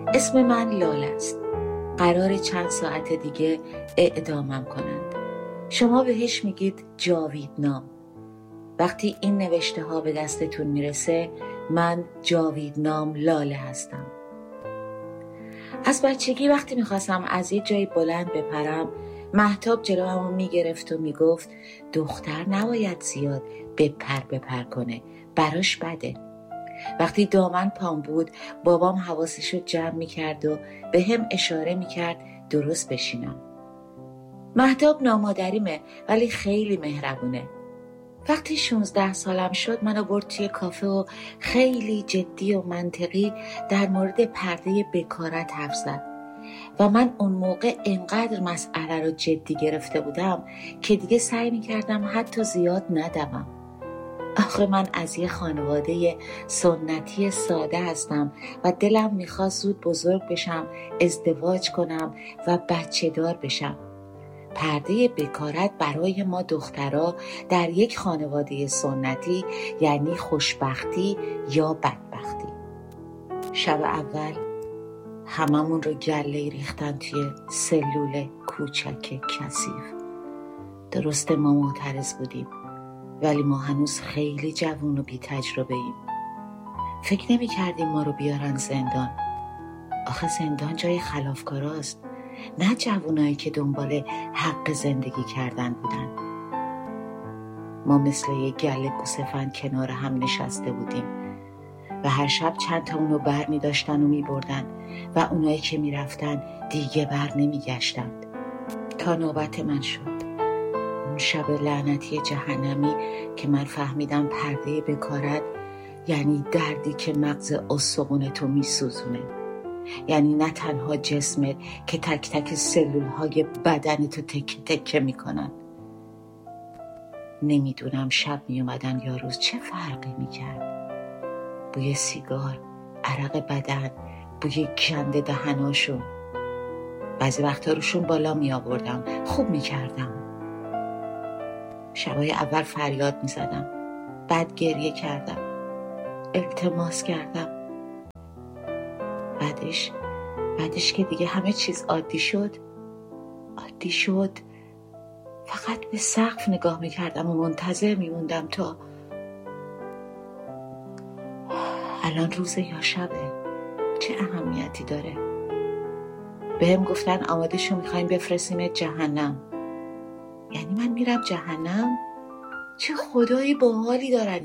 اسم من لال است. قرار چند ساعت دیگه اعدامم کنند. شما بهش میگید جاویدنام. وقتی این نوشته ها به دستتون میرسه، من جاویدنام لاله هستم. از بچگی وقتی میخواستم از یه جای بلند بپرم، مهتاب جلومو میگرفت و میگفت دختر نباید زیاد بپر کنه، براش بده. وقتی دامن پام بود، بابام حواسشو جمع میکرد و به هم اشاره میکرد درست بشینم. مهتاب نامادریمه ولی خیلی مهربونه. وقتی 16 سالم شد منو برد توی کافه و خیلی جدی و منطقی در مورد پرده بکارت حرف زد و من اون موقع انقدر مسئله رو جدی گرفته بودم که دیگه سعی میکردم حتی زیاد ندوم. آخه من از یه خانواده سنتی ساده هستم و دلم میخواست زود بزرگ بشم، ازدواج کنم و بچه دار بشم. پرده بکارت برای ما دخترها در یک خانواده سنتی یعنی خوشبختی یا بدبختی. شب اول هممون رو گله ریختن توی سلول کوچک کثیف. درسته ما معترض بودیم، ولی ما هنوز خیلی جوون و بی تجربه ایم. فکر نمی کردیم ما رو بیارن زندان. آخه زندان جای خلافکاراست، نه جوونایی که دنبال حق زندگی کردن بودن. ما مثل یه گله گوسفند کنار هم نشسته بودیم و هر شب چند تا اونو بر می داشتن و می بردن و اونایی که می رفتن دیگه بر نمی گشتند. تا نوبت من شد. اون شب لعنتی جهنمی که من فهمیدم پرده بکارت یعنی دردی که مغز استخونتو می سوزونه. یعنی نه تنها جسمت که تک تک سلولهای بدنتو تکه تکه میکنن. نمیدونم شب میومدن یا روز چه فرقی میکرد. بوی سیگار، عرق بدن، بوی گند دهناشون. بعضی وقتا روشون بالا میآوردم، خوب میکردم. شبای اول فریاد میزدم، بعد گریه کردم، التماس کردم. بعدش که دیگه همه چیز عادی شد. فقط به سقف نگاه میکردم و منتظر میموندم تا الان روزه یا شبه، چه اهمیتی داره؟ بهم گفتن آماده شو میخوایم بفرستیم جهنم. یعنی من میرم جهنم؟ چه خدایی باحالی دارن